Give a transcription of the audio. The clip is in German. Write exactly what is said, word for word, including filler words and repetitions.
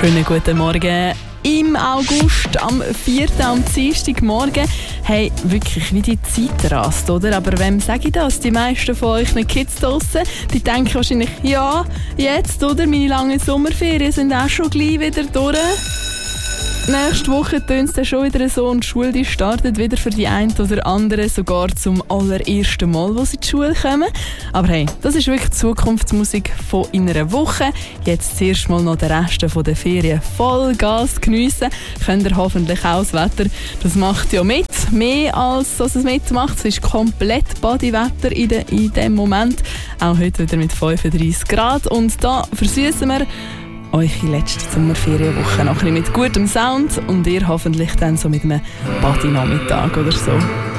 Schönen guten Morgen. Im August, am vierten am Dienstagmorgen, hey, wirklich wie die Zeit rast, oder? Aber wem sage ich das? Die meisten von euch Kids draussen, die denken wahrscheinlich, ja, jetzt, oder? Meine langen Sommerferien sind auch schon gleich wieder durch. Nächste Woche tönt es dann schon wieder so und die Schule die startet wieder für die einen oder anderen sogar zum allerersten Mal, wo sie in die Schule kommen. Aber hey, das ist wirklich die Zukunftsmusik von in einer Woche. Jetzt zuerst mal noch den Rest der Ferien voll Gas geniessen. Könnt ihr hoffentlich auch das Wetter. Das macht ja mit. Mehr als dass es mitmacht. Es ist komplett Bodywetter in, de, in dem Moment. Auch heute wieder mit fünfunddreissig Grad. Und da versüßen wir eure letzte Sommerferienwoche noch ein bisschen mit gutem Sound und ihr hoffentlich dann so mit einem Body-Nachmittag oder so.